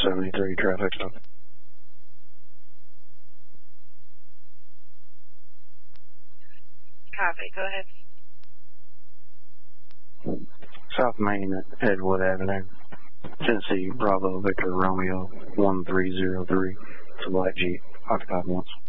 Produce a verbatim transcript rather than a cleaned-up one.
seventy-three, traffic stop. Copy, go ahead. South Main at Edgewood Avenue, Tennessee, Bravo, Victor, Romeo, one three zero three. It's a black Jeep, occupied once.